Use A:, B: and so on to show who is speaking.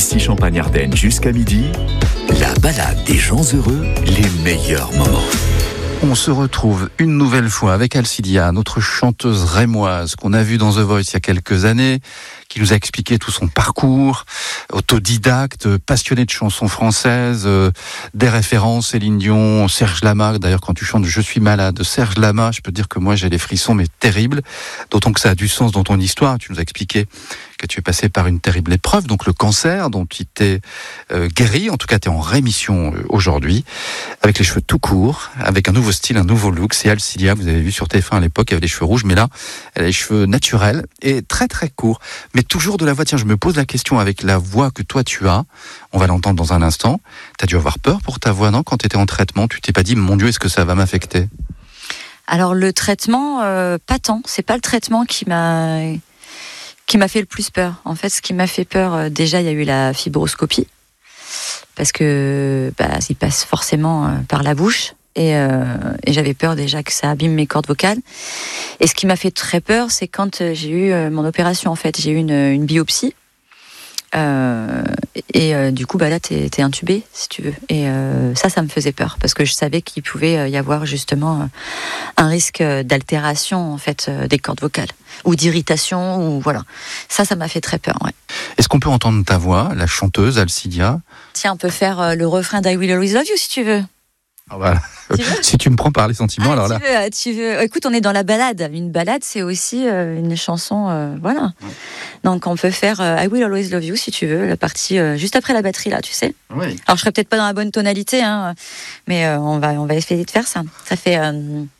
A: Annecy Champagne-Ardenne jusqu'à midi. La balade des gens heureux, les meilleurs moments.
B: On se retrouve une nouvelle fois avec Alcidia, notre chanteuse rémoise qu'on a vue dans The Voice il y a quelques années, qui nous a expliqué tout son parcours, autodidacte, passionnée de chansons françaises, des références, Céline Dion, Serge Lama. D'ailleurs, quand tu chantes Je suis malade, Serge Lama, je peux te dire que moi j'ai les frissons, mais terribles. D'autant que ça a du sens dans ton histoire. Tu nous as expliqué que tu es passé par une terrible épreuve, donc le cancer, dont tu t'es guéri. En tout cas, tu es en rémission aujourd'hui, avec les cheveux tout courts, avec un nouveau style, un nouveau look. C'est Alcidia, vous avez vu sur TF1 à l'époque, elle avait les cheveux rouges, mais là, elle a les cheveux naturels et très très courts. Mais toujours de la voix. Tiens, je me pose la question avec la voix que toi tu as. On va l'entendre dans un instant. T'as dû avoir peur pour ta voix, non? Quand t'étais en traitement, tu t'es pas dit, mon Dieu, est-ce que ça va m'affecter?
C: Alors le traitement, pas tant. C'est pas le traitement qui m'a fait le plus peur. En fait, ce qui m'a fait peur, déjà, il y a eu la fibroscopie, parce que il passe forcément par la bouche. Et j'avais peur déjà que ça abîme mes cordes vocales. Et ce qui m'a fait très peur, c'est quand j'ai eu mon opération. En fait, j'ai eu une biopsie. Du coup, là, t'es intubé, si tu veux. Et ça me faisait peur, parce que je savais qu'il pouvait y avoir justement un risque d'altération, en fait, des cordes vocales, ou d'irritation, ou voilà. Ça m'a fait très peur, ouais.
B: Est-ce qu'on peut entendre ta voix, la chanteuse Alcidia?
C: Tiens, on peut faire le refrain d'I Will Always Love You, si tu veux.
B: Voilà. Si tu me prends par les sentiments, alors là.
C: Tu veux. Écoute, on est dans la balade. Une balade, c'est aussi une chanson, voilà. Ouais. Donc, on peut faire I Will Always Love You, si tu veux, la partie juste après la batterie, là, tu sais. Oui. Alors, je serai peut-être pas dans la bonne tonalité, hein, mais on va essayer de faire ça. Ça fait.